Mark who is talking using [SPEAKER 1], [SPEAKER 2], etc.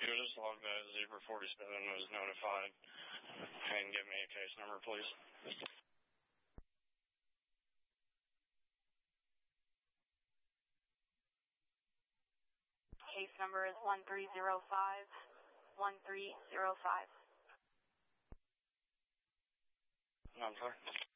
[SPEAKER 1] just log that Zebra 47 was notified. And give me a case number, please.
[SPEAKER 2] Case number is 1305. 1305.
[SPEAKER 1] I'm sorry.